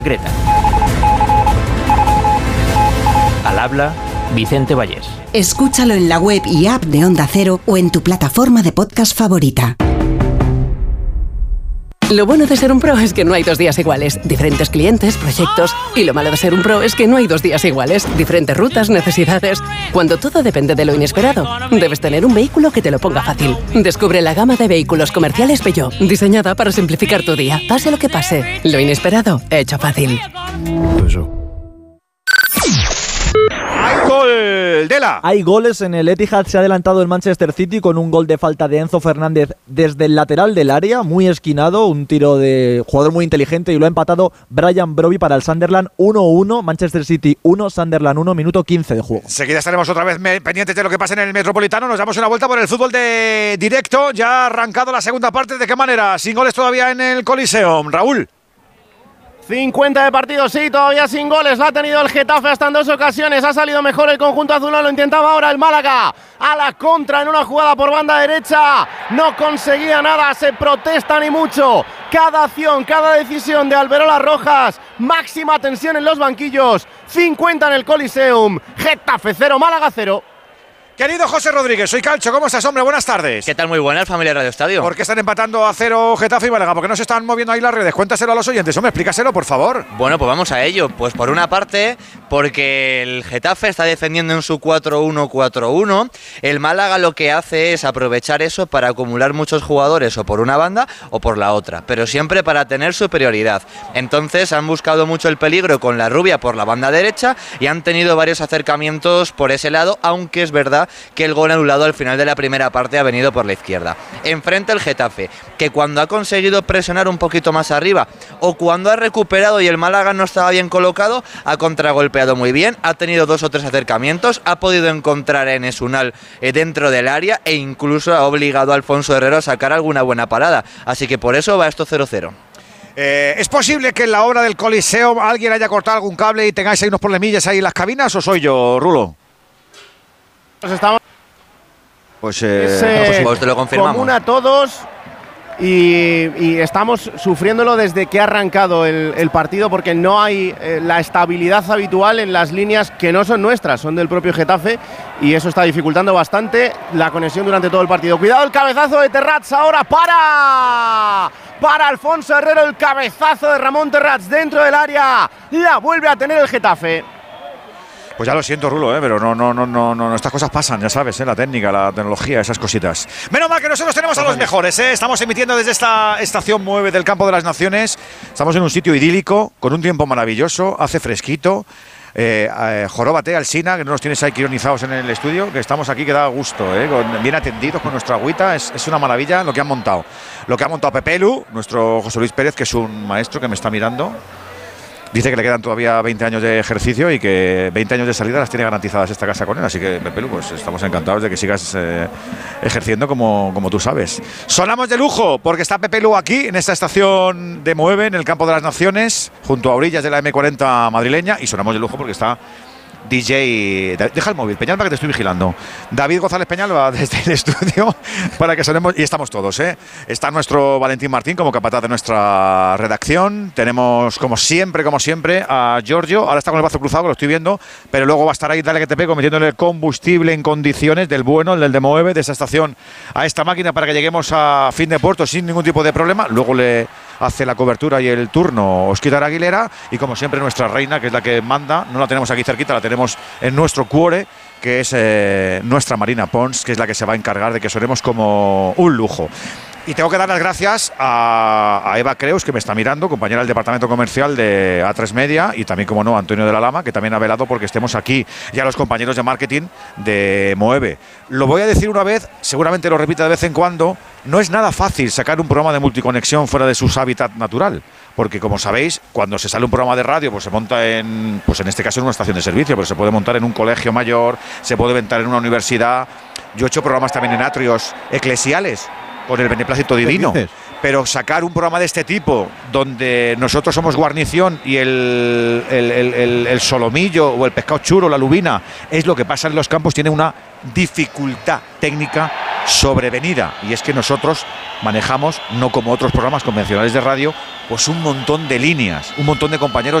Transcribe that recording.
Greta. Al habla, Vicente Vallés. Escúchalo en la web y app de Onda Cero o en tu plataforma de podcast favorita. Lo bueno de ser un pro es que no hay 2 días iguales. Diferentes clientes, proyectos. Y lo malo de ser un pro es que no hay 2 días iguales. Diferentes rutas, necesidades. Cuando todo depende de lo inesperado, debes tener un vehículo que te lo ponga fácil. Descubre la gama de vehículos comerciales Peugeot, diseñada para simplificar tu día. Pase lo que pase, lo inesperado, hecho fácil. ¡Hay gol! ¡Dela! Hay goles en el Etihad. Se ha adelantado el Manchester City con un gol de falta de Enzo Fernández desde el lateral del área, muy esquinado, un tiro de jugador muy inteligente, y lo ha empatado Brian Brobbey para el Sunderland. 1-1, Manchester City 1, Sunderland 1, minuto 15 de juego. Enseguida estaremos otra vez pendientes de lo que pasa en el Metropolitano. Nos damos una vuelta por el fútbol de directo. Ya ha arrancado la segunda parte. ¿De qué manera? Sin goles todavía en el Coliseum. Raúl. 50 de partido, sí, todavía sin goles. La ha tenido el Getafe hasta en 2 ocasiones. Ha salido mejor el conjunto azulón. Lo intentaba ahora el Málaga. A la contra en una jugada por banda derecha. No conseguía nada. Se protesta ni mucho. Cada acción, cada decisión de Alberola Rojas. Máxima tensión en los banquillos. 50 en el Coliseum. Getafe 0, Málaga 0. Querido José Rodríguez, soy Calcho. ¿Cómo estás, hombre? Buenas tardes. ¿Qué tal? Muy buenas, familia Radio Estadio. ¿Por qué están empatando a 0 Getafe y Málaga? ¿Por qué no se están moviendo ahí las redes? Cuéntaselo a los oyentes, hombre, explícaselo, por favor. Bueno, pues vamos a ello. Pues por una parte, porque el Getafe está defendiendo en su 4-1-4-1. El Málaga lo que hace es aprovechar eso para acumular muchos jugadores o por una banda o por la otra, pero siempre para tener superioridad. Entonces han buscado mucho el peligro con la rubia por la banda derecha y han tenido varios acercamientos por ese lado, aunque es verdad que el gol anulado al final de la primera parte ha venido por la izquierda. Enfrente el Getafe, que cuando ha conseguido presionar un poquito más arriba o cuando ha recuperado y el Málaga no estaba bien colocado, ha contragolpeado muy bien, ha tenido 2 o 3 acercamientos, ha podido encontrar a Enes Unal dentro del área e incluso ha obligado a Alfonso Herrero a sacar alguna buena parada. Así que por eso va esto 0-0. ¿Es posible que en la obra del Coliseo alguien haya cortado algún cable y tengáis ahí unos problemillas ahí en las cabinas, o soy yo, Rulo? Pues estamos. Pues te lo confirmamos. Común a todos y estamos sufriéndolo desde que ha arrancado el partido, porque no hay la estabilidad habitual en las líneas que no son nuestras, son del propio Getafe, y eso está dificultando bastante la conexión durante todo el partido. Cuidado el cabezazo de Terrats ahora para Alfonso Herrero, el cabezazo de Ramón Terrats dentro del área, la vuelve a tener el Getafe. Pues ya lo siento, Rulo, pero no, estas cosas pasan, ya sabes, la técnica, la tecnología, esas cositas. Menos mal que nosotros tenemos a los mejores, Estamos emitiendo desde esta estación 9 del Campo de las Naciones. Estamos en un sitio idílico, con un tiempo maravilloso, hace fresquito. Joróbate, Alsina, que no nos tienes ahí ironizados en el estudio, que estamos aquí que da gusto, bien atendidos con nuestra agüita. Es una maravilla lo que han montado. Lo que ha montado Pepelu, nuestro José Luis Pérez, que es un maestro que me está mirando. Dice que le quedan todavía 20 años de ejercicio y que 20 años de salida las tiene garantizadas esta casa con él. Así que, Pepelu, pues estamos encantados de que sigas ejerciendo como tú sabes. Sonamos de lujo porque está Pepelu aquí en esta estación de Moeve, en el Campo de las Naciones, junto a orillas de la M40 madrileña. Y sonamos de lujo porque está DJ, deja el móvil, Peñalba, que te estoy vigilando. David González Peñalba desde el estudio para que sonemos, y estamos todos, Está nuestro Valentín Martín como capataz de nuestra redacción. Tenemos como siempre a Giorgio, ahora está con el brazo cruzado, que lo estoy viendo, pero luego va a estar ahí, dale que te pego, metiéndole combustible en condiciones del bueno, el del de Moeve, de esa estación a esta máquina para que lleguemos a fin de puerto sin ningún tipo de problema. Luego le hace la cobertura y el turno Osquitar Aguilera, y como siempre nuestra reina, que es la que manda, no la tenemos aquí cerquita, la tenemos en nuestro cuore, que es nuestra Marina Pons, que es la que se va a encargar de que sonemos como un lujo. Y tengo que dar las gracias a Eva Creus, que me está mirando, compañera del departamento comercial de A3 Media, y también, como no, a Antonio de la Lama, que también ha velado porque estemos aquí, y a los compañeros de marketing de Moeve. Lo voy a decir una vez, seguramente lo repita de vez en cuando, no es nada fácil sacar un programa de multiconexión fuera de su hábitat natural. Porque, como sabéis, cuando se sale un programa de radio, pues se monta en este caso en una estación de servicio, pero se puede montar en un colegio mayor, se puede montar en una universidad. Yo he hecho programas también en atrios eclesiales, con el beneplácito divino. Pero sacar un programa de este tipo, donde nosotros somos guarnición y el solomillo o el pescado churro, la lubina, es lo que pasa en los campos, tiene una dificultad técnica sobrevenida. Y es que nosotros manejamos, no como otros programas convencionales de radio, pues un montón de líneas, un montón de compañeros